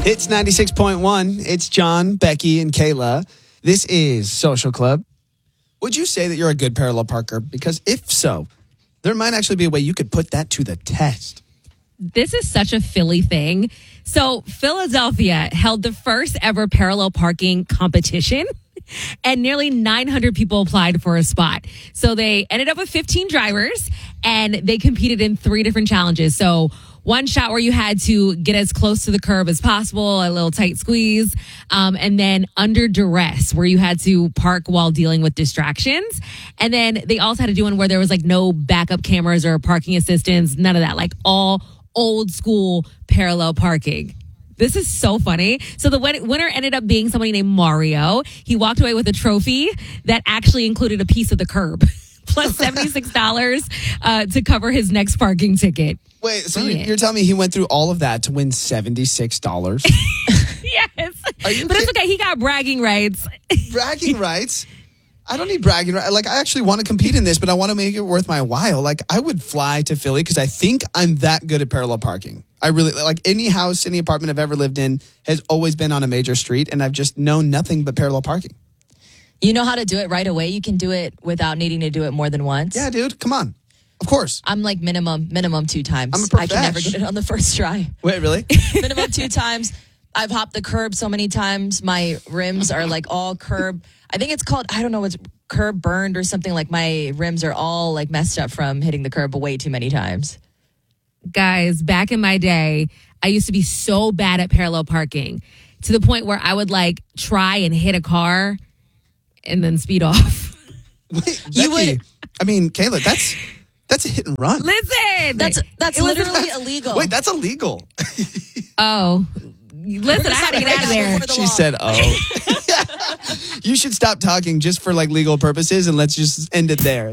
It's 96.1. It's John, Becky, and Kayla. This is Social Club. Would you say that you're a good parallel parker? Because if so, there might actually be a way you could put that to the test. This is such a Philly thing. So Philadelphia held the first ever parallel parking competition, and nearly 900 people applied for a spot. So they ended up with 15 drivers, and they competed in 3 different challenges. So one shot where you had to get as close to the curb as possible, a little tight squeeze, and then under duress, where you had to park while dealing with distractions. And then they also had to do one where there was like no backup cameras or parking assistance, none of that, like all old school parallel parking. This is so funny. So the winner ended up being somebody named Mario. He walked away with a trophy that actually included a piece of the curb, plus $76 to cover his next parking ticket. Wait, so you're telling me he went through all of that to win $76? Yes. But it's okay. He got bragging rights. Bragging rights? I don't need bragging rights. Like, I actually want to compete in this, but I want to make it worth my while. Like, I would fly to Philly because I think I'm that good at parallel parking. I really, like, any house, any apartment I've ever lived in has always been on a major street, and I've just known nothing but parallel parking. You know how to do it right away? You can do it without needing to do it more than once? Yeah, dude. Come on. Of course. I'm like minimum 2 times. I'm a profesh. I can never get it on the first try. Wait, really? Minimum 2 times. I've hopped the curb so many times. My rims are like all curb. I think it's called, I don't know, it's curb burned or something. Like my rims are all like messed up from hitting the curb way too many times. Guys, back in my day, I used to be so bad at parallel parking to the point where I would like try and hit a car and then speed off. Wait, Becky, I mean, Kayla, that's a hit and run. Listen, That's literally illegal. Wait, that's illegal. Oh, listen, I had to get out of there. She said, oh. You should stop talking just for like legal purposes and let's just end it there.